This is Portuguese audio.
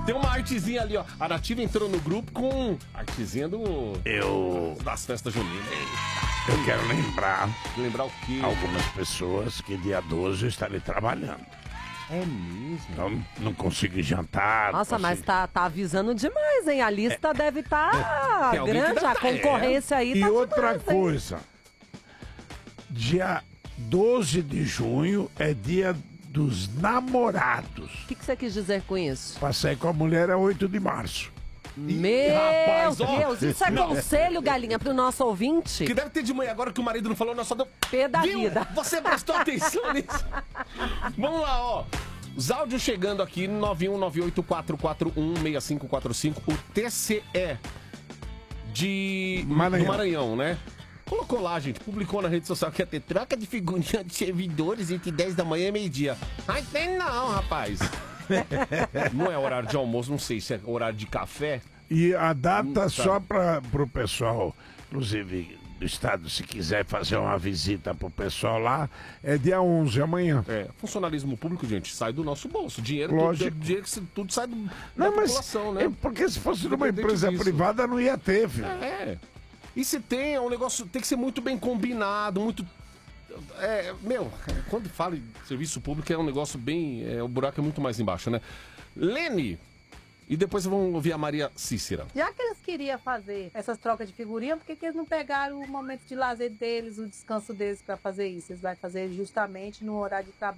Tem uma artezinha ali, ó. A Nativa entrou no grupo com artezinha das festas juninas. Eu quero lembrar Lembrar o quê? algumas pessoas que dia 12 eu estarei trabalhando. É mesmo? Então não consigo jantar. Nossa, não mas consigo... tá avisando demais, hein? A lista deve estar Tem alguém que grande, dá- a concorrência aí E tá outra demais, hein? coisa, dia 12 de junho é dia dos namorados. O que você quis dizer com isso? Passei com a mulher a 8 de março. Meu rapaz, ó. Deus, isso é Não. conselho, galinha, pro nosso ouvinte? Que deve ter de manhã agora que o marido não falou, nós só deu... Pé da Viu? vida. Você prestou atenção nisso? Vamos lá, ó. Os áudios chegando aqui, 91984416545, o TCE do Maranhão, né? Colocou lá, gente, publicou na rede social que ia ter troca de figurinha de servidores entre 10 da manhã e meio-dia. Ai, tem não, rapaz. Não é horário de almoço, não sei se é horário de café. E a data só para o pessoal, inclusive do estado, se quiser fazer uma visita pro pessoal lá, é dia 11, amanhã. É, funcionalismo público, gente, sai do nosso bolso. Dinheiro, Lógico. tudo sai da Não, mas população, né? é porque se fosse numa Independente empresa disso. privada não ia ter, filho. É. E se tem, é um negócio, tem que ser muito bem combinado, muito... quando fala em serviço público é um negócio bem... o buraco é muito mais embaixo, né? Lene, e depois vamos ouvir a Maria Cícera. Já que eles queriam fazer essas trocas de figurinha, por que eles não pegaram o momento de lazer deles, o descanso deles para fazer isso? Eles vão fazer justamente no horário de trabalho.